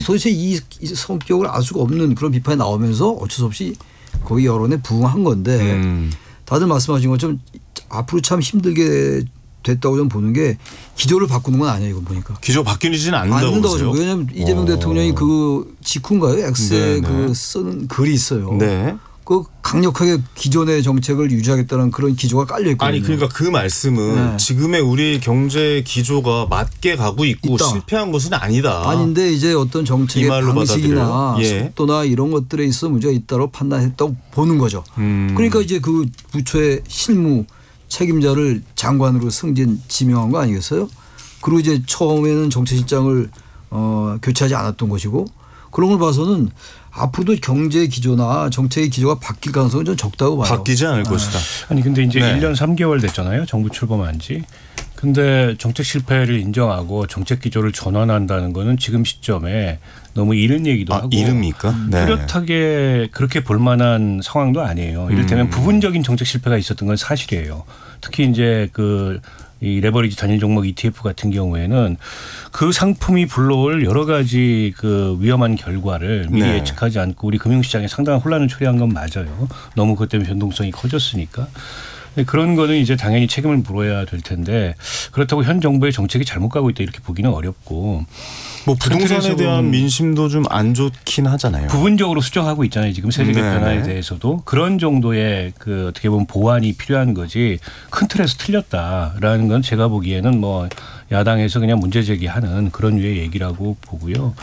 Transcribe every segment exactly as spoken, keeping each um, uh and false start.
도대체 이 성격을 알 수가 없는 그런 비판이 나오면서 어쩔 수 없이 거기 여론에 부응한 건데 음. 다들 말씀하신 것처럼 앞으로 참 힘들게 됐다고 좀 보는 게 기조를 바꾸는 건 아니에요. 이거 보니까. 기조 바뀌지는 않는다고 보세요? 왜냐하면 이재명 오. 대통령이 그 직후인가요? X에 그 쓰는 글이 있어요. 네. 그 강력하게 기존의 정책을 유지하겠다는 그런 기조가 깔려 있거든요. 아니 그러니까 그 말씀은 네. 지금의 우리 경제 기조가 맞게 가고 있고 있다. 실패한 것은 아니다. 아닌데 이제 어떤 정책의 방식이나 예. 속도나 이런 것들에 있어 문제가 있다고 판단했다고 보는 거죠. 음. 그러니까 이제 그 부처의 실무 책임자를 장관으로 승진 지명한 거 아니겠어요? 그리고 이제 처음에는 정책실장을 어, 교체하지 않았던 것이고 그런 걸 봐서는 앞으로도 경제 기조나 정책의 기조가 바뀔 가능성은 좀 적다고 봐요. 바뀌지 않을 네. 것이다. 아니 근데 이제 네. 일 년 삼 개월 됐잖아요. 정부 출범한 지. 근데 정책 실패를 인정하고 정책 기조를 전환한다는 거는 지금 시점에 너무 이른 얘기도 아, 하고. 이릅니까? 네. 뚜렷하게 그렇게 볼 만한 상황도 아니에요. 이를테면 음. 부분적인 정책 실패가 있었던 건 사실이에요. 특히 이제 그 이 레버리지 단일 종목 이티에프 같은 경우에는 그 상품이 불러올 여러 가지 그 위험한 결과를 미리 네. 예측하지 않고 우리 금융시장에 상당한 혼란을 초래한 건 맞아요. 너무 그것 때문에 변동성이 커졌으니까. 그런 거는 이제 당연히 책임을 물어야 될 텐데 그렇다고 현 정부의 정책이 잘못 가고 있다 이렇게 보기는 어렵고. 뭐 부동산에 대한 민심도 좀 안 좋긴 하잖아요. 부분적으로 수정하고 있잖아요. 지금 세제 개편화에 네네. 대해서도 그런 정도의 그 어떻게 보면 보완이 필요한 거지 큰 틀에서 틀렸다라는 건 제가 보기에는 뭐 야당에서 그냥 문제 제기하는 그런 류의 얘기라고 보고요.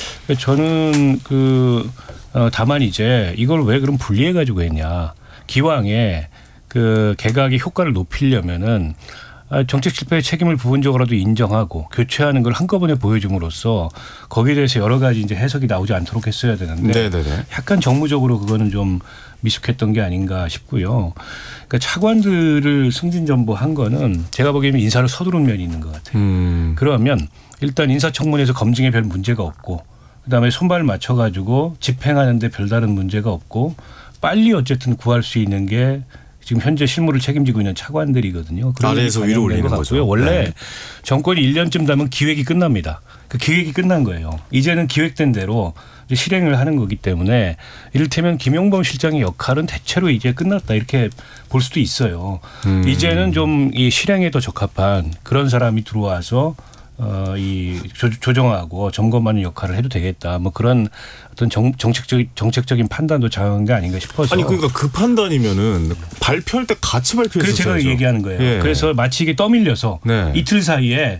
저는 그 어 다만 이제 이걸 왜 그럼 분리해 가지고 했냐. 기왕에 그 개각의 효과를 높이려면은 정책 실패의 책임을 부분적으로라도 인정하고 교체하는 걸 한꺼번에 보여줌으로써 거기에 대해서 여러 가지 이제 해석이 나오지 않도록 했어야 되는데 네네네. 약간 정무적으로 그거는 좀 미숙했던 게 아닌가 싶고요. 그러니까 차관들을 승진전보한 거는 제가 보기에는 인사를 서두른 면이 있는 것 같아요. 음. 그러면 일단 인사청문회에서 검증에 별 문제가 없고 그다음에 손발을 맞춰가지고 집행하는 데 별다른 문제가 없고 빨리 어쨌든 구할 수 있는 게 지금 현재 실무를 책임지고 있는 차관들이거든요. 아래에서 위로 올리는 거죠. 원래 네. 정권이 일 년쯤 되면 기획이 끝납니다. 그 기획이 끝난 거예요. 이제는 기획된 대로 이제 실행을 하는 거기 때문에 이를테면 김용범 실장의 역할은 대체로 이제 끝났다 이렇게 볼 수도 있어요. 음. 이제는 좀 이 실행에 더 적합한 그런 사람이 들어와서 어, 이 조정하고 점검하는 역할을 해도 되겠다. 뭐 그런 어떤 정, 정책적 정책적인 판단도 작은 게 아닌가 싶어서. 아니 그러니까 그 판단이면은 발표할 때 같이 발표했었어요. 그래서 제가 얘기하는 거예요. 예. 그래서 마치 이게 떠밀려서 네. 이틀 사이에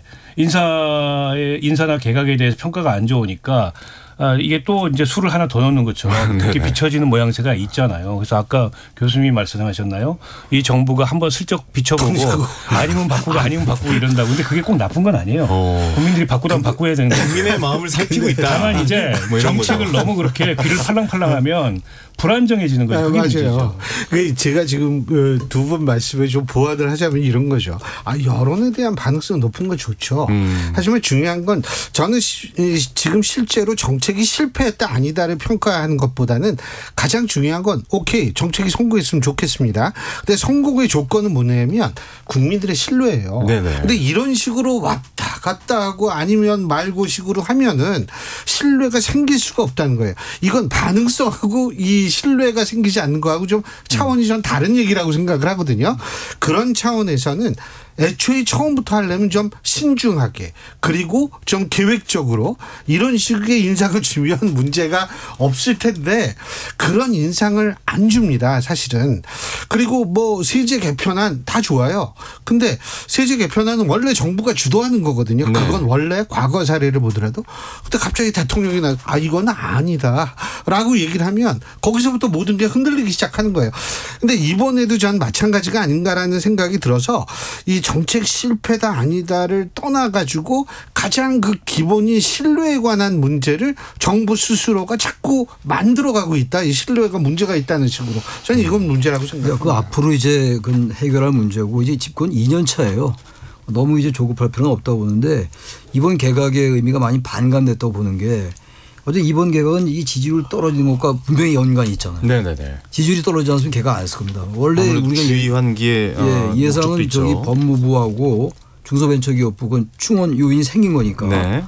인사의 인사나 개각에 대해서 평가가 안 좋으니까. 아, 이게 또 이제 술을 하나 더 넣는 것처럼 그렇게 비춰지는 모양새가 있잖아요. 그래서 아까 교수님이 말씀하셨나요? 이 정부가 한번 슬쩍 비춰보고 아니면 바꾸고 아니면 바꾸고 이런다고. 근데 그게 꼭 나쁜 건 아니에요. 어. 국민들이 바꾸라면 바꾸어야 되는데. 국민의 마음을 살피고 있다. 다만 이제 뭐 정책을 거죠. 너무 그렇게 귀를 팔랑팔랑하면 불안정해지는 거죠. 그게 아, 맞아요. 문제죠. 제가 지금 두 분 말씀에 좀 보완을 하자면 이런 거죠. 아, 여론에 대한 반응성 높은 건 좋죠. 음. 하지만 중요한 건 저는 시, 지금 실제로 정책이 실패했다 아니다를 평가하는 것보다는 가장 중요한 건 오케이 정책이 성공했으면 좋겠습니다. 근데 성공의 조건은 뭐냐면 국민들의 신뢰예요. 네네. 근데 이런 식으로 왔다 갔다 하고 아니면 말고 식으로 하면은 신뢰가 생길 수가 없다는 거예요. 이건 반응성하고 이 신뢰가 생기지 않는 거하고 좀 차원이 전 다른 얘기라고 생각을 하거든요. 그런 차원에서는 애초에 처음부터 하려면 좀 신중하게 그리고 좀 계획적으로 이런 식의 인상을 주면 문제가 없을 텐데 그런 인상을 안 줍니다. 사실은. 그리고 뭐 세제 개편안 다 좋아요. 근데 세제 개편안은 원래 정부가 주도하는 거거든요. 네. 그건 원래 과거 사례를 보더라도 근데 갑자기 대통령이 나 아 이건 아니다 라고 얘기를 하면 거기서부터 모든 게 흔들리기 시작하는 거예요. 근데 이번에도 전 마찬가지가 아닌가라는 생각이 들어서 이 정책 실패다 아니다를 떠나가지고 가장 그 기본이 신뢰에 관한 문제를 정부 스스로가 자꾸 만들어가고 있다. 이 신뢰가 문제가 있다는 식으로. 저는 이건 문제라고 생각합니다. 그 앞으로 이제 그 해결할 문제고 이제 집권 이 년 차예요. 너무 이제 조급할 필요는 없다고 보는데 이번 개각의 의미가 많이 반감됐다고 보는 게 어제 이번 개각은 이 지지율 떨어지는 것과 분명히 연관이 있잖아요. 네네네. 지지율이 떨어지지 않으면 개각 안 했을 겁니다. 원래 우리가 지휘환기에 예, 예상은 저기 법무부하고 중소벤처기업부 그 충원 요인이 생긴 거니까. 네.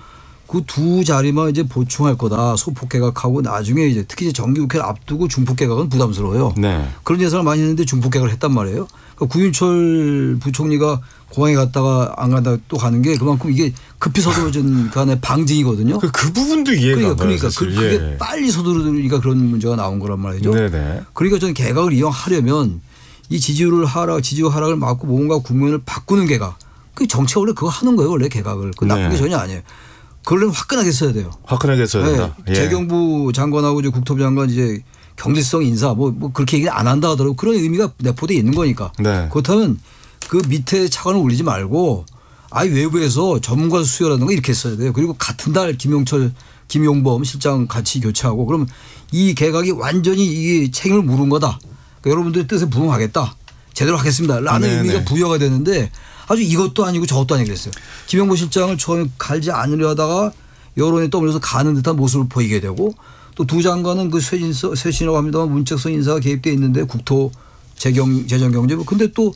그 두 자리만 이제 보충할 거다. 소폭 개각하고 나중에 이제 특히 이제 정기국회를 앞두고 중폭 개각은 부담스러워요. 네. 그런 예상을 많이 했는데 중폭 개각을 했단 말이에요. 그러니까 구윤철 부총리가 공항에 갔다가 안 간다 또 가는 게 그만큼 이게 급히 서두러진 간의 방증이거든요. 그, 그 부분도 이해가 그러니까, 안 가요. 그러니까 그, 그게 예. 빨리 서두르니까 그런 문제가 나온 거란 말이죠. 네네. 그러니까 저는 개각을 이왕하려면 이 지지율을 하락, 지지율 하락을 막고 뭔가 국면을 바꾸는 개각. 그 정치가 원래 그거 하는 거예요. 원래 개각을. 그 나쁜 게 네. 전혀 아니에요. 그걸 화끈하게 써야 돼요. 화끈하게 써야 된다. 네. 예. 재경부 장관하고 이제 국토부 장관 이제 경제성 인사 뭐, 뭐 그렇게 얘기 안 한다 하더라도 그런 의미가 내포돼 있는 거니까. 네. 그렇다면 그 밑에 차관을 올리지 말고 아예 외부에서 전문가 수여라든가 이렇게 써야 돼요. 그리고 같은 달 김용철, 김용범 실장 같이 교체하고 그러면 이 개각이 완전히 이 책임을 물은 거다. 그러니까 여러분들의 뜻에 부응하겠다. 제대로 하겠습니다. 라는 네네. 의미가 부여가 되는데 아주 이것도 아니고 저것도 아니고 그랬어요. 김용범 실장을 처음에 갈지 않으려 하다가 여론에 떠밀려서 가는 듯한 모습을 보이게 되고 또 두 장관은 그 쇄신서, 쇄신이라고 합니다만 문책성 인사가 개입되어 있는데 국토, 재경, 재정경제 근데 또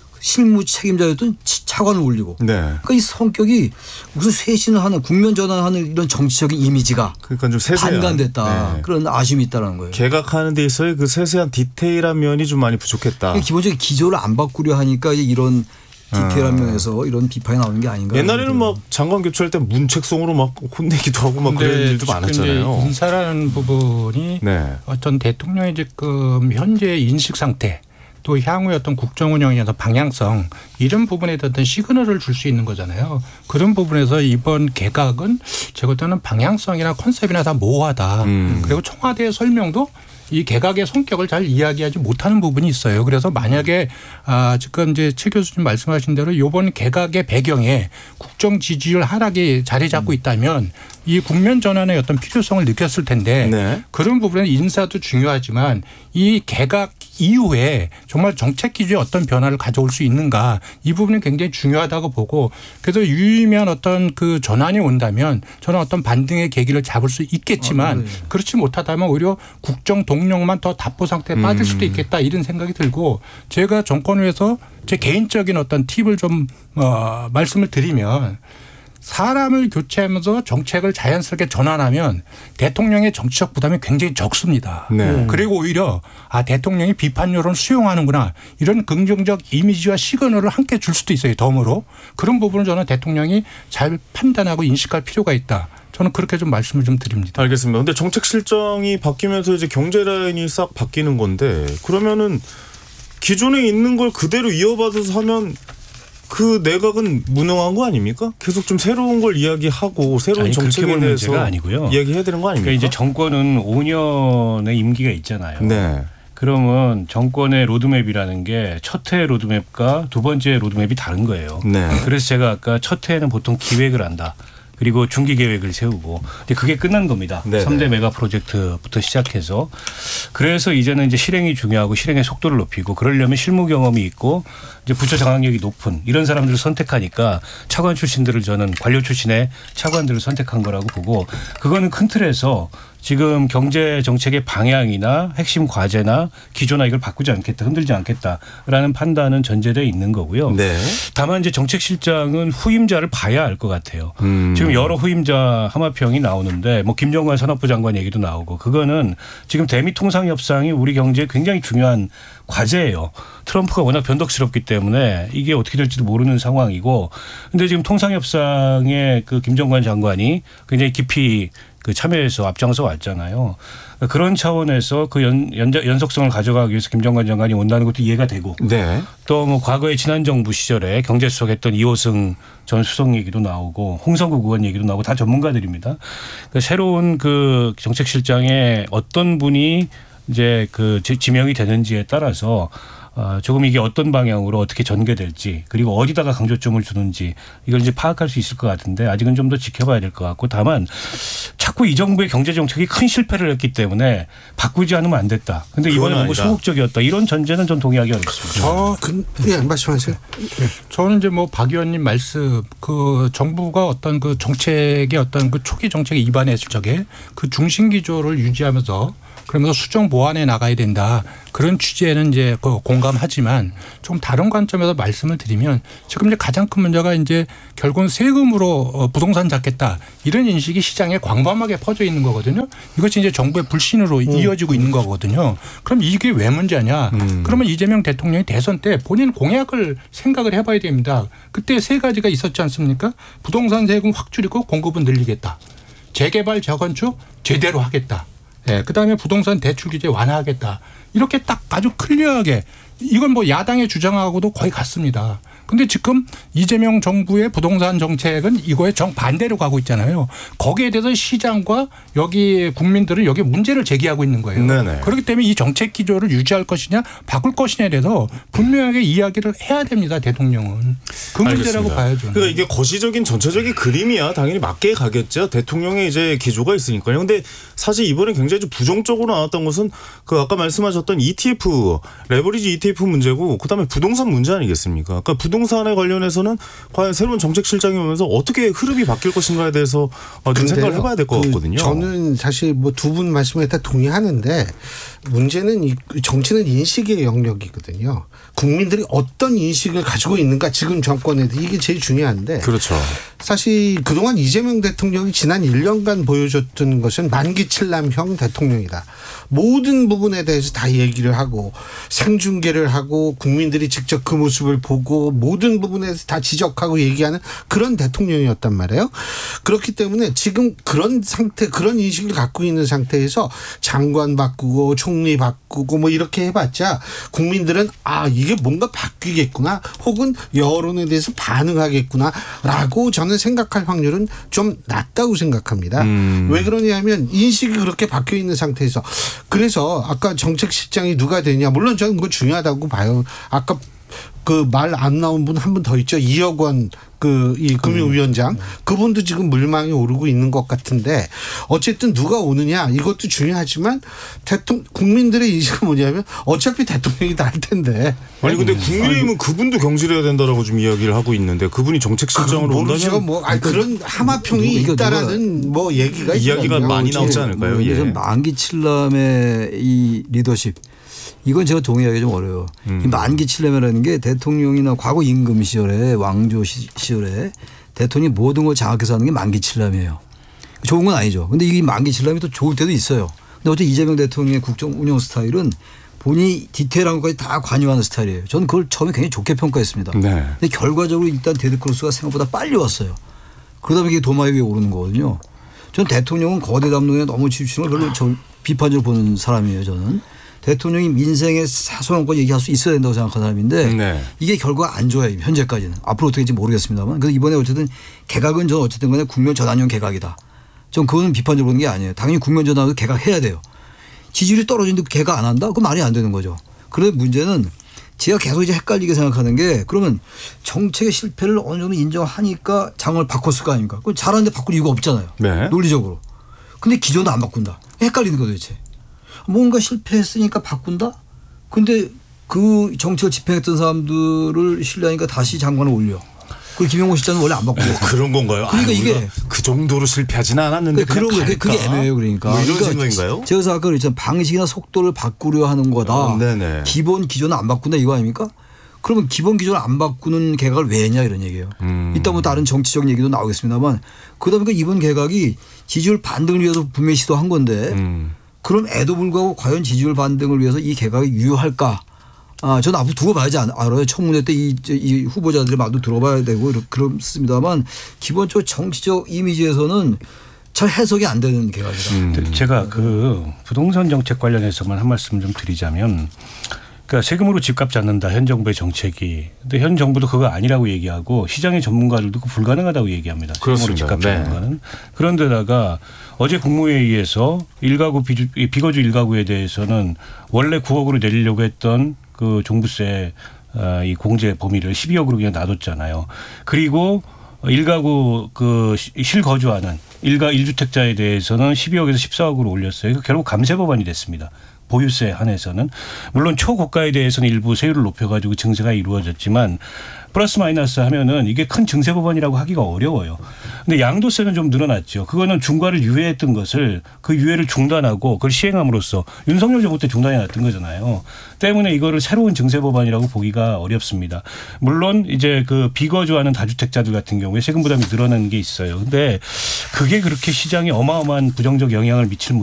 실무 책임자였던 차관을 올리고. 네. 그러니까 이 성격이 무슨 쇄신을 하는 국면 전환하는 이런 정치적인 이미지가 그러니까 좀 세세한 반감됐다. 네. 그런 아쉬움이 있다는 거예요. 개각하는 데 있어의 그 세세한 디테일한 면이 좀 많이 부족했다. 기본적인 기조를 안 바꾸려 하니까 이제 이런 디테일한 면에서 이런 비판이 나오는 게 아닌가. 옛날에는 막 장관 교체할 때 문책성으로 막 혼내기도 하고 막 그런 일도 많았잖아요. 인사라는 부분이 네. 어떤 대통령의 지금 현재 인식 상태 또 향후의 어떤 국정 운영의 어떤 방향성 이런 부분에 대한 어떤 시그널을 줄 수 있는 거잖아요. 그런 부분에서 이번 개각은 제가 볼 때는 방향성이나 컨셉이나 다 모호하다. 음. 그리고 청와대의 설명도 이 개각의 성격을 잘 이야기하지 못하는 부분이 있어요. 그래서 만약에 아 지금 이제 최 교수님 말씀하신 대로 이번 개각의 배경에 국정 지지율 하락이 자리 잡고 있다면 이 국면 전환의 어떤 필요성을 느꼈을 텐데 네. 그런 부분은 인사도 중요하지만 이 개각 이후에 정말 정책 기조에 어떤 변화를 가져올 수 있는가 이 부분이 굉장히 중요하다고 보고 그래서 유의미한 어떤 그 전환이 온다면 저는 어떤 반등의 계기를 잡을 수 있겠지만 아, 네. 그렇지 못하다면 오히려 국정 동력만 더 답보 상태에 빠질 수도 있겠다 이런 생각이 들고 제가 정권위에서 제 개인적인 어떤 팁을 좀 어, 말씀을 드리면 사람을 교체하면서 정책을 자연스럽게 전환하면 대통령의 정치적 부담이 굉장히 적습니다. 네. 그리고 오히려 아 대통령이 비판 여론을 수용하는구나 이런 긍정적 이미지와 시그널을 함께 줄 수도 있어요. 덤으로. 그런 부분을 저는 대통령이 잘 판단하고 인식할 필요가 있다. 저는 그렇게 좀 말씀을 좀 드립니다. 알겠습니다. 근데 정책 실정이 바뀌면서 이제 경제 라인이 싹 바뀌는 건데 그러면은 기존에 있는 걸 그대로 이어받아서 하면 그 내각은 무능한 거 아닙니까? 계속 좀 새로운 걸 이야기하고 새로운 아니, 정책에 대해서 아니고요. 이야기해야 되는 거 아닙니까? 그러니까 이제 정권은 오 년의 임기가 있잖아요. 네. 그러면 정권의 로드맵이라는 게 첫 해 로드맵과 두 번째 로드맵이 다른 거예요. 네. 그래서 제가 아까 첫 해에는 보통 기획을 한다. 그리고 중기 계획을 세우고 근데 그게 끝난 겁니다. 네네. 삼 대 메가 프로젝트부터 시작해서 그래서 이제는 이제 실행이 중요하고 실행의 속도를 높이고 그러려면 실무 경험이 있고 이제 부처 장악력이 높은 이런 사람들을 선택하니까 차관 출신들을 저는 관료 출신의 차관들을 선택한 거라고 보고 그거는 큰 틀에서 지금 경제 정책의 방향이나 핵심 과제나 기조나 이걸 바꾸지 않겠다, 흔들지 않겠다라는 판단은 전제되어 있는 거고요. 네. 다만 이제 정책실장은 후임자를 봐야 알 것 같아요. 음. 지금 여러 후임자 하마평이 나오는데 뭐 김정관 산업부 장관 얘기도 나오고 그거는 지금 대미 통상 협상이 우리 경제에 굉장히 중요한 과제예요. 트럼프가 워낙 변덕스럽기 때문에 이게 어떻게 될지도 모르는 상황이고 근데 지금 통상 협상에 그 김정관 장관이 굉장히 깊이 그 참여해서 앞장서 왔잖아요. 그런 차원에서 그 연, 연, 연속성을 가져가기 위해서 김정관 장관이 온다는 것도 이해가 되고 네. 또 뭐 과거에 지난 정부 시절에 경제수석했던 이호승 전 수석 얘기도 나오고 홍성국 의원 얘기도 나오고 다 전문가들입니다. 그러니까 새로운 그 정책실장에 어떤 분이 이제 그 지명이 되는지에 따라서 어, 조금 이게 어떤 방향으로 어떻게 전개될지 그리고 어디다가 강조점을 주는지 이걸 이제 파악할 수 있을 것 같은데 아직은 좀 더 지켜봐야 될 것 같고 다만 자꾸 이 정부의 경제 정책이 큰 실패를 했기 때문에 바꾸지 않으면 안 됐다. 근데 이번에 너무 소극적이었다. 이런 전제는 좀 동의하기 어렵습니다. 저, 그, 예, 말씀하세요. 저는 이제 뭐 박 의원님 말씀 그 정부가 어떤 그 정책의 어떤 그 초기 정책에 입안했을 적에 그 중심 기조를 유지하면서 그러면서 수정 보완해 나가야 된다. 그런 취지에는 이제 그 공 공감하지만 좀 다른 관점에서 말씀을 드리면 지금 이제 가장 큰 문제가 이제 결국은 세금으로 부동산 잡겠다 이런 인식이 시장에 광범하게 퍼져 있는 거거든요. 이것이 이제 정부의 불신으로 음. 이어지고 있는 거거든요. 그럼 이게 왜 문제냐? 음. 그러면 이재명 대통령이 대선 때 본인 공약을 생각을 해봐야 됩니다. 그때 세 가지가 있었지 않습니까? 부동산 세금 확 줄이고 공급은 늘리겠다. 재개발 재건축 제대로 하겠다. 네, 그다음에 부동산 대출 규제 완화하겠다. 이렇게 딱 아주 클리어하게 이건 뭐 야당의 주장하고도 거의 같습니다. 근데 지금 이재명 정부의 부동산 정책은 이거에 정반대로 가고 있잖아요. 거기에 대해서 시장과 여기 국민들은 여기 문제를 제기하고 있는 거예요. 네네. 그렇기 때문에 이 정책 기조를 유지할 것이냐 바꿀 것이냐에 대해서 분명하게 이야기를 해야 됩니다. 대통령은. 그 문제라고 알겠습니다. 봐야죠. 그러니까 이게 거시적인 전체적인 그림이야 당연히 맞게 가겠죠. 대통령의 이제 기조가 있으니까요. 근데 사실 이번에 굉장히 좀 부정적으로 나왔던 것은 그 아까 말씀하셨던 이티에프, 레버리지 이티에프 문제고 그다음에 부동산 문제 아니겠습니까? 그러니까 부동산에 관련해서는 과연 새로운 정책 실장이 오면서 어떻게 흐름이 바뀔 것인가에 대해서 좀 생각을 해봐야 될 것 그 같거든요. 저는 사실 뭐 두 분 말씀에 다 동의하는데 문제는 이 정치는 인식의 영역이거든요. 국민들이 어떤 인식을 가지고 있는가 지금 정권에 이게 제일 중요한데. 그렇죠. 사실 그동안 이재명 대통령이 지난 일 년간 보여줬던 것은 만기칠남형 대통령이다. 모든 부분에 대해서 다 얘기를 하고 생중계를 하고 국민들이 직접 그 모습을 보고 모든 부분에서 다 지적하고 얘기하는 그런 대통령이었단 말이에요. 그렇기 때문에 지금 그런 상태 그런 인식을 갖고 있는 상태에서 장관 바꾸고 총리 바꾸고 뭐 이렇게 해봤자 국민들은 아 이게 뭔가 바뀌겠구나 혹은 여론에 대해서 반응하겠구나라고 저는 생각할 확률은 좀 낮다고 생각합니다. 음. 왜 그러냐면 인식이 그렇게 바뀌어 있는 상태에서 그래서 아까 정책실장이 누가 되냐 물론 저는 그거 중요하다고 봐요. 아까 그 말 안 나온 분 한 분 더 있죠. 이억 원 그 이 금융위원장 그분도 지금 물망에 오르고 있는 것 같은데 어쨌든 누가 오느냐 이것도 중요하지만 대통령 국민들의 인식은 뭐냐면 어차피 대통령이 다 할 텐데. 아니 근데 국민의힘은 그분도 경질해야 된다라고 좀 이야기를 하고 있는데 그분이 정책실장으로 온다면 뭐 아니 그런 하마평이 있다라는 뭐 얘기가 이야기가 있거든요. 많이 나오지 않을까요? 뭐 예. 만기칠남의 이 리더십. 이건 제가 동의하기 좀 어려워요. 음. 이 만기칠남이라는 게 대통령이나 과거 임금 시절에 왕조 시절에 대통령이 모든 걸 장악해서 하는 게 만기칠남이에요. 좋은 건 아니죠. 근데 이 만기칠남이 또 좋을 때도 있어요. 근데 어째 이재명 대통령의 국정 운영 스타일은 본인이 디테일한 것까지 다 관여하는 스타일이에요. 저는 그걸 처음에 굉장히 좋게 평가했습니다. 네. 근데 결과적으로 일단 데드크로스가 생각보다 빨리 왔어요. 그러다 보니 이게 도마 위에 오르는 거거든요. 전 대통령은 거대 담론에 너무 치우치는 걸 별로 저 비판적으로 보는 사람이에요. 저는. 대통령이 민생의 사소한 것 얘기할 수 있어야 된다고 생각하는 사람인데 네. 이게 결과가 안 좋아요. 현재까지는. 앞으로 어떻게 될지 모르겠습니다만. 그래서 이번에 어쨌든 개각은 저는 어쨌든 간에 국면 전환형 개각이다. 전 그거는 비판적으로 보는 게 아니에요. 당연히 국면 전환도 개각해야 돼요. 지지율이 떨어지는데 개각 안 한다? 그건 말이 안 되는 거죠. 그런데 문제는 제가 계속 이제 헷갈리게 생각하는 게 그러면 정책의 실패를 어느 정도 인정하니까 장을 바꿨을 거 아닙니까? 그건 잘하는데 바꿀 이유가 없잖아요. 네. 논리적으로. 근데 기존도 안 바꾼다. 헷갈리는 거 도대체. 뭔가 실패했으니까 바꾼다? 근데 그 정책을 집행했던 사람들을 신뢰하니까 다시 장관을 올려. 그 김용호 실장은 원래 안 바꾸고. 그런 건가요? 그러니까 이게 그 정도로 실패하지는 않았는데 그런 거 그게 애매해요. 그러니까. 뭐 이런 그러니까 생각인가요? 제가 아까 그랬잖아요. 방식이나 속도를 바꾸려 하는 거다. 어, 네네. 기본 기존은 안 바꾼다 이거 아닙니까? 그러면 기본 기존을 안 바꾸는 개각을 왜 했냐 이런 얘기예요. 음. 이따 뭐 다른 정치적 얘기도 나오겠습니다만 그러다 보니까 이번 개각이 지지율 반등을 위해서 분명히 시도한 건데 음. 그럼 에도 불구하고 과연 지지율 반등을 위해서 이 개각이 유효할까? 아, 저는 앞으로 두고 봐야지 알아요. 청문회 때 이 이 후보자들의 말도 들어봐야 되고 그렇습니다만 기본적으로 정치적 이미지에서는 잘 해석이 안 되는 개각이다. 음. 제가 그 부동산 정책 관련해서만 한 말씀 좀 드리자면 그러니까 세금으로 집값 잡는다. 현 정부의 정책이. 근데 현 정부도 그거 아니라고 얘기하고 시장의 전문가들도 그거 불가능하다고 얘기합니다. 세금으로 집값 잡는 거는. 네. 그런데다가 어제 국무회의에서 일가구 비주, 비거주 일가구에 대해서는 원래 구억으로 내리려고 했던 그 종부세 이 공제 범위를 십이억으로 그냥 놔뒀잖아요. 그리고 일가구 그 실거주하는 일가 일주택자에 대해서는 십이억에서 십사억으로 올렸어요. 결국 감세 법안이 됐습니다. 보유세 한해서는 물론 초고가에 대해서는 일부 세율을 높여가지고 증세가 이루어졌지만 플러스 마이너스 하면은 이게 큰 증세 법안이라고 하기가 어려워요. 근데 양도세는 좀 늘어났죠. 그거는 중과를 유예했던 것을 그 유예를 중단하고 그걸 시행함으로써 윤석열 정부 때 중단해 놨던 거잖아요. 때문에 이거를 새로운 증세 법안이라고 보기가 어렵습니다. 물론 이제 그 비거주하는 다주택자들 같은 경우에 세금 부담이 늘어나는 게 있어요. 근데 그게 그렇게 시장에 어마어마한 부정적 영향을 미칠